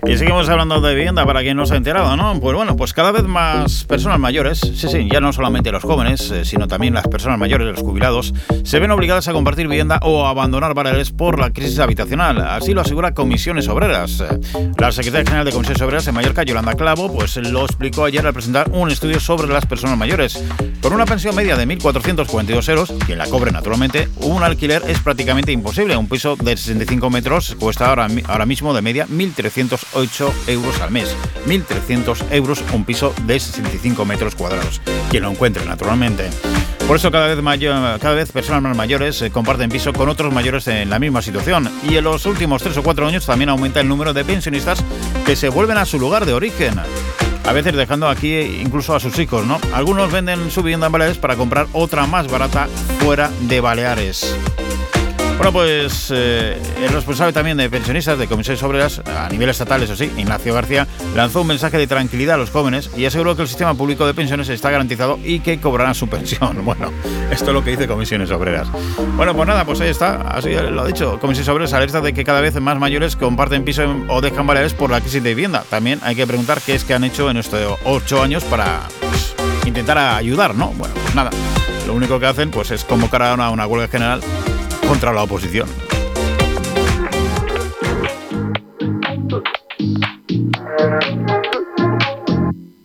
Y seguimos hablando de vivienda para quien no se ha enterado, ¿no? Pues bueno, pues cada vez más personas mayores, sí, ya no solamente los jóvenes, sino también las personas mayores, los jubilados, se ven obligadas a compartir vivienda o a abandonar Baleares por la crisis habitacional. Así lo asegura Comisiones Obreras. La secretaria general de Comisiones Obreras en Mallorca, Yolanda Clavo, pues lo explicó ayer al presentar un estudio sobre las personas mayores. Con una pensión media de 1.442 euros, quien la cobre naturalmente, un alquiler es prácticamente imposible. Un piso de 65 metros cuesta ahora mismo de media 1.308 euros al mes. 1.300 euros un piso de 65 metros cuadrados. Quien lo encuentre, naturalmente. Por eso cada vez personas más mayores comparten piso con otros mayores en la misma situación. Y en los últimos 3 o 4 años también aumenta el número de pensionistas que se vuelven a su lugar de origen. A veces dejando aquí incluso a sus hijos, ¿no? Algunos venden su vivienda en Baleares para comprar otra más barata fuera de Baleares. Bueno, pues el responsable también de pensionistas de Comisiones Obreras, a nivel estatal, eso sí, Ignacio García, lanzó un mensaje de tranquilidad a los jóvenes y aseguró que el sistema público de pensiones está garantizado y que cobrarán su pensión. Bueno, esto es lo que dice Comisiones Obreras. Bueno, pues nada, pues ahí está, así lo ha dicho. Comisiones Obreras alerta de que cada vez más mayores comparten piso o dejan Baleares por la crisis de vivienda. También hay que preguntar qué es que han hecho en estos 8 años para intentar ayudar, ¿no? Bueno, pues nada, lo único que hacen pues es convocar a una huelga general contra la oposición.